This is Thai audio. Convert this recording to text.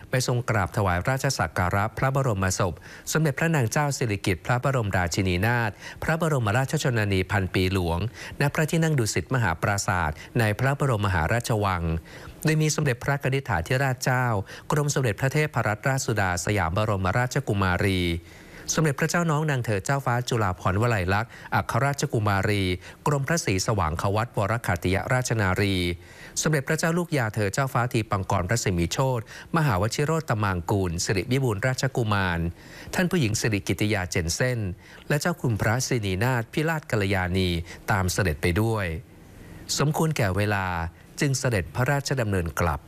ไปทรงกราบถวายราชสักการะพระบรมศพสมเด็จพระนางเจ้าสิริกิติ์พระบรมราชินีนาถพระบรมราชชนนีพันปีหลวงณพระที่นั่งดุสิตมหาปราสาทในพระบรมมหาราชวังโดยมีสมเด็จพระกนิษฐาธิราชเจ้ากรมสมเด็จพระเทพรัตนราชสุดาสยามบรมราชกุมารีสมเด็จพระเจ้าน้องนางเธอเจ้าฟ้าจุฬาภรณ์วลัยลักษณ์อัครราชกุมารีกรมพระศรีสว่างควัตวรขัตติยราชนารีสมเด็จพระเจ้าลูกยาเธอเจ้าฟ้าทีปังกรพระสิมีโชติมหาวชิโรตมังกูลสิริวิบูลย์ราชกุมารท่านผู้หญิงสิริกิติยาเจนเซ่นและเจ้าคุณพระสินีนาถพิราชกัลยาณีตามเสด็จไปด้วยสมควรแก่เวลาจึงเสด็จพระราชดำเนินกลับ